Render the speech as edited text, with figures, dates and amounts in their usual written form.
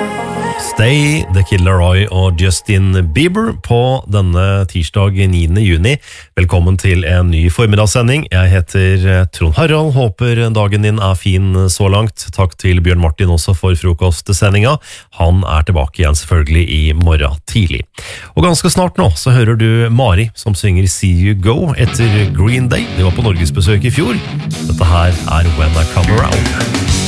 Stay, The Kid Laroi og Justin Bieber på denne tirsdag 9. juni. Velkommen til en ny formiddagssending. Jeg heter Trond Harald, håper dagen din er fin så langt. Takk til Bjørn Martin også for frokostsendinga. Han er tilbake igjen selvfølgelig i morgen tidlig. Og ganske snart nå så hører du Mari som synger See You Go etter Green Day. Det var på Norgesbesøk i fjor. Dette her er When I Come Around.